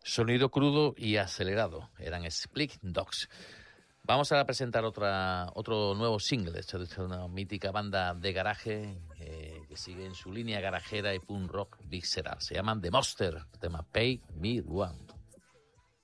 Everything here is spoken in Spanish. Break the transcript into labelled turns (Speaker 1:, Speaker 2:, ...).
Speaker 1: Sonido crudo y acelerado. Eran Split Dogs. Vamos a presentar otro nuevo single hecho de una mítica banda de garaje que sigue en su línea garajera y punk rock visceral. Se llaman The Monster, el tema Pay Me One.